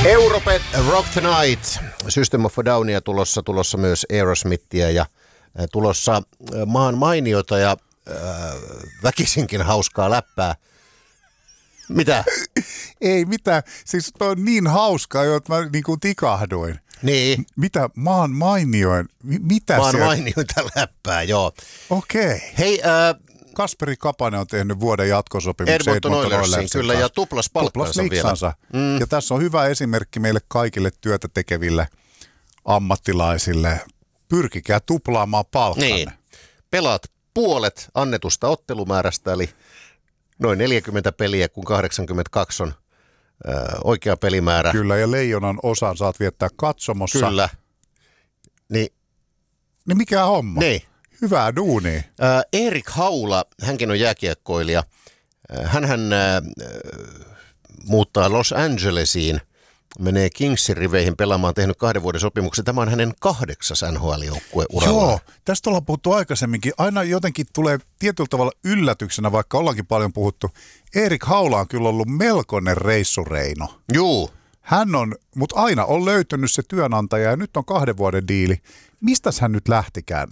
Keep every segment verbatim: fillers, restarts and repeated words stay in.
Europet Rock Tonight. System of a Downia tulossa, tulossa myös Aerosmithia ja äh, tulossa äh, maan mainiota ja äh, väkisinkin hauskaa läppää. Mitä? Ei mitään. Siis toi on niin hauskaa, että mä niinku tikahduin. Niin. Mitä? Maan mainioin? M- mitä maan siellä? mainioita läppää, joo. Okei. Okay. Hei, äh, Kasperi Kapanen on tehnyt vuoden jatkosopimuksen Edmonton Oilersin, kyllä, ja tuplas palkkansa vielä. Mm. Ja tässä on hyvä esimerkki meille kaikille työtä tekeville ammattilaisille. Pyrkikää tuplaamaan palkkanne. Niin. Pelaat puolet annetusta ottelumäärästä, eli noin neljäkymmentä peliä, kun kahdeksankymmentäkaksi on ö, oikea pelimäärä. Kyllä, ja leijonan osan saat viettää katsomossa. Kyllä. Niin, niin mikä homma? Niin. Hyvää duunia. Äh, Erik Haula, hänkin on jääkiekkoilija. Äh, hänhän äh, muuttaa Los Angelesiin, menee Kingsin riveihin pelaamaan, tehnyt kahden vuoden sopimuksen. Tämä on hänen kahdeksas N H L-joukkue uralla. Joo, tästä ollaan puhuttu aikaisemminkin. Aina jotenkin tulee tietyllä tavalla yllätyksenä, vaikka ollaankin paljon puhuttu. Erik Haula on kyllä ollut melkoinen reissureino. Juu. Hän on, mutta aina on löytynyt se työnantaja ja nyt on kahden vuoden diili. Mistäs hän nyt lähtikään?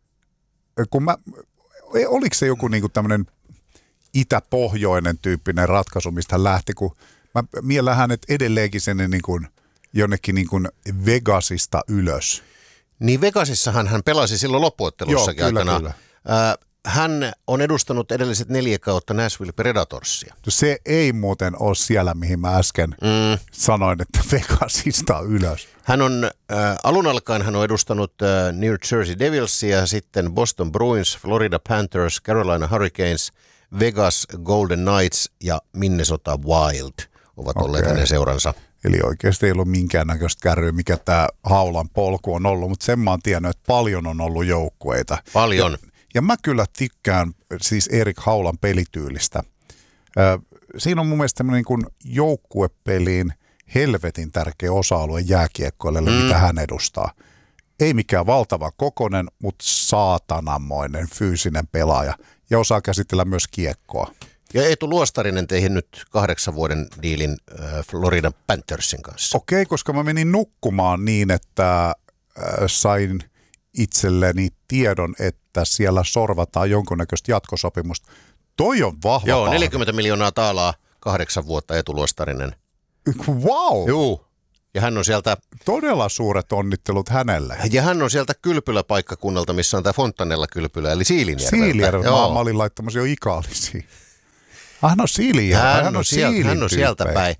Kun mä, oliko se joku niinku tämmöinen itä-pohjoinen tyyppinen ratkaisu, mistä hän lähti, kun mä miellän hänet edelleenkin sen niinku jonnekin niinku Vegasista ylös. Niin Vegasissahan hän pelasi silloin loppuottelussakin Joo, kyllä, aikana. Kyllä. Äh, hän on edustanut edelliset neljä kautta Nashville Predatorsia. Se ei muuten ole siellä, mihin mä äsken mm. sanoin, että Vegasista ylös. Hän on, äh, alun alkaen hän on edustanut äh, New Jersey Devilsia, sitten Boston Bruins, Florida Panthers, Carolina Hurricanes, Vegas Golden Knights ja Minnesota Wild ovat okay. olleet hänen seuransa. Eli oikeasti ei ollut minkäännäköistä kärryä, mikä tämä Haulan polku on ollut, mutta sen mä oon tiennyt, että paljon on ollut joukkueita. Paljon. Ja, ja mä kyllä tykkään siis Erik Haulan pelityylistä. Ö, siinä on mun mielestä tämmöinen niin kuin joukkuepeliin helvetin tärkeä osa-alue jääkiekkoille, mm. mitä hän edustaa. Ei mikään valtavan kokoinen, mutta saatanammoinen fyysinen pelaaja ja osaa käsitellä myös kiekkoa. Ja Eetu Luostarinen teihin nyt kahdeksan vuoden diilin äh, Florida Panthersin kanssa. Okei, koska mä menin nukkumaan niin, että äh, sain itselleni tiedon, että siellä sorvataan jonkunnäköistä jatkosopimusta. Toi on vahva. Joo, pahvi. neljäkymmentä miljoonaa taalaa, kahdeksan vuotta Eetu Luostarinen. Wow! Juu. Ja hän on sieltä... Todella suuret onnittelut hänelle. Ja hän on sieltä kylpyläpaikkakunnalta, missä on tämä Fontanella-kylpylä, eli Siilinjärveltä. Siilijärveltä. Mä olin laittamassa jo ikaalisiin. Hän on Siilijärveltä. Hän, hän on sieltä, hän on sieltä päin.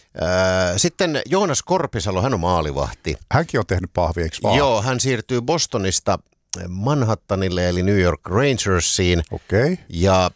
Sitten Joonas Korpisalo, hän on maalivahti. Hänkin on tehnyt pahvi, eikö vaan? Joo, hän siirtyy Bostonista Manhattanille, eli New York Rangersiin. Okei. Okay. Ja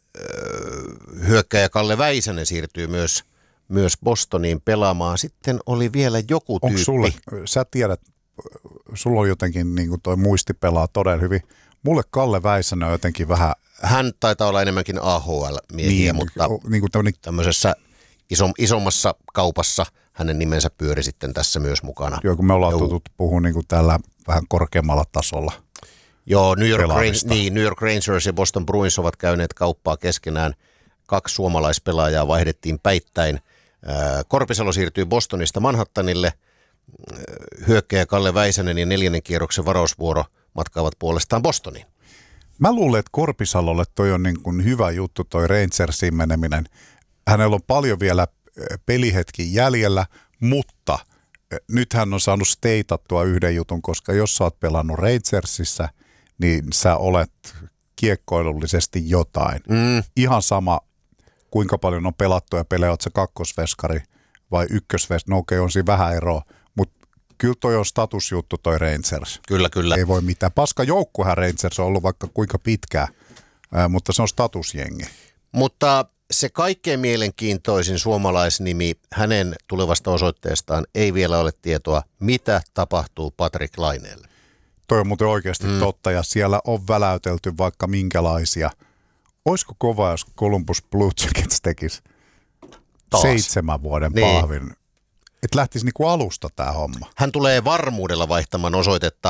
äh, hyökkäjä Kalle Väisänen siirtyy myös, myös Bostoniin pelaamaan. Sitten oli vielä joku Onko tyyppi. sulle, sä tiedät, sulla on jotenkin niin kuin toi muisti pelaa todella hyvin. Mulle Kalle Väisänen on jotenkin vähän... Hän taitaa olla enemmänkin A H L-miehiä, niin, mutta niin kuin tämmönen... tämmöisessä iso, isommassa kaupassa hänen nimensä pyöri sitten tässä myös mukana. Joo, kun me ollaan tututtu puhua niin kuin tällä vähän korkeammalla tasolla. Joo, New York, Rangers, niin, New York Rangers ja Boston Bruins ovat käyneet kauppaa keskenään. Kaksi suomalaispelaajaa vaihdettiin päittäin. Korpisalo siirtyy Bostonista Manhattanille. Hyökkäjä Kalle Väisänen ja neljännen kierroksen varausvuoro matkaavat puolestaan Bostoniin. Mä luulen, että Korpisalolle toi on niin kuin hyvä juttu toi Rangersiin meneminen. Hänellä on paljon vielä pelihetki jäljellä, mutta nyt hän on saanut steitattua yhden jutun, koska jos sä oot pelannut Rangersissa, niin sä olet kiekkoilullisesti jotain. Mm. Ihan sama, kuinka paljon on pelattuja pelejä, oot sä kakkosveskari vai ykkösveskari, no okei, okay, on siinä vähän eroa, mutta kyllä toi on statusjuttu toi Rangers. Kyllä, kyllä. Ei voi mitään. Paska joukkuehan Rangers on ollut vaikka kuinka pitkään, ää, mutta se on statusjengi. Mutta se kaikkein mielenkiintoisin suomalaisnimi hänen tulevasta osoitteestaan ei vielä ole tietoa, mitä tapahtuu Patrik Laineelle. Toi on muuten oikeasti mm. totta ja siellä on väläytelty vaikka minkälaisia. Olisiko kova, jos Columbus Blue Jackets tekisi Taas. seitsemän vuoden niin. pahvin? Että lähtisi niinku alusta tämä homma. Hän tulee varmuudella vaihtamaan osoitetta.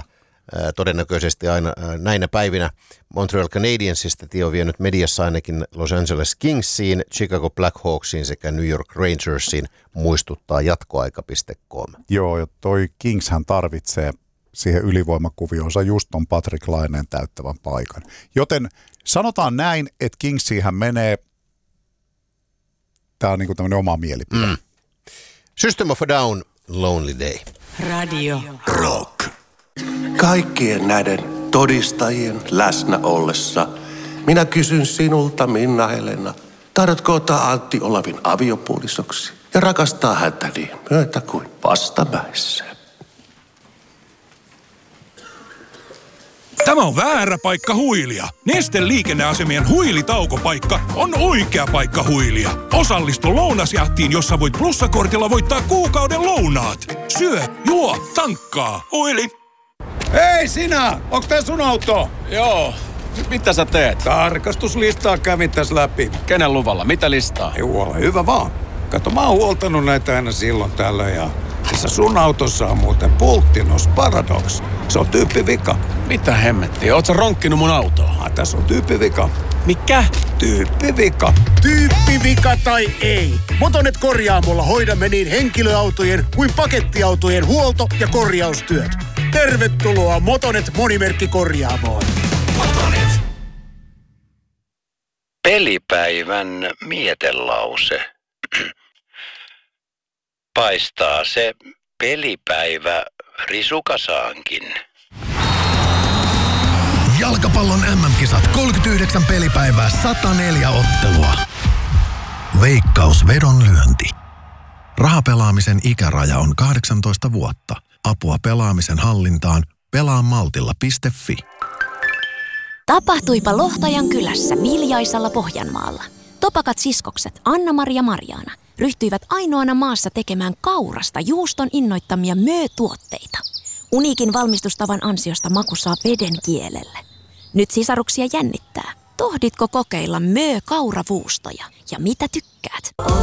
todennäköisesti aina näinä päivinä. Montreal Canadiensista tie on vienyt mediassa ainakin Los Angeles Kingsiin, Chicago Blackhawksiin sekä New York Rangersiin, muistuttaa jatkoaika piste com. Joo, ja toi Kingshän tarvitsee siihen ylivoimakuvioonsa just ton Patrick Laineen täyttävän paikan. Joten sanotaan näin, että Kingsiinhän menee, tää on niinku tämmönen oma mielipide. Mm. System of a Down, Lonely Day. Radio Rock. Kaikkien näiden todistajien läsnä ollessa minä kysyn sinulta, Minna Helena, tahdotko ottaa Antti Olavin aviopuolisoksi ja rakastaa häntä niin myötä kuin vastamäessä? Tämä on väärä paikka huilia. Nesteen liikenneasemien huilitaukopaikka on oikea paikka huilia. Osallistu lounasjahtiin, jossa voit plussakortilla voittaa kuukauden lounaat. Syö, juo, tankkaa. Huili. Hei sinä! Onks tää sun auto? Joo. Mitä sä teet? Tarkastuslistaa kävin tässä läpi. Kenen luvalla? Mitä listaa? Joo, hyvä vaan. Kato, mä oon huoltanut näitä aina silloin tällä ja tässä sun autossa on muuten Pulttinos Paradox. Se on tyyppivika. Mitä hemmettiä? Oot sä ronkkinut mun autoa? Ah, tässä on tyyppivika. Mikä? Tyyppivika. Tyyppivika tai ei. Motonet korjaamolla hoidamme niin henkilöautojen kuin pakettiautojen huolto- ja korjaustyöt. Tervetuloa Motonet monimerkkikorjaamoon. Motonet. Pelipäivän mietelause. Paistaa se pelipäivä risukasaankin. Jalkapallon äm äm-kisat kolmekymmentäyhdeksän pelipäivää, sata neljä ottelua. Veikkaus vedonlyönti. Rahapelaamisen ikäraja on kahdeksantoista vuotta. Apua pelaamisen hallintaan pelaamaltilla piste fi. Tapahtuipa Lohtajan kylässä Viljaisalla Pohjanmaalla. Topakat siskokset Anna-Mari ja Marjaana ryhtyivät ainoana maassa tekemään kaurasta juuston innoittamia möötuotteita. Uniikin valmistustavan ansiosta maku saa veden kielelle. Nyt sisaruksia jännittää. Tohditko kokeilla möö-kauravuustoja ja mitä tykkäät?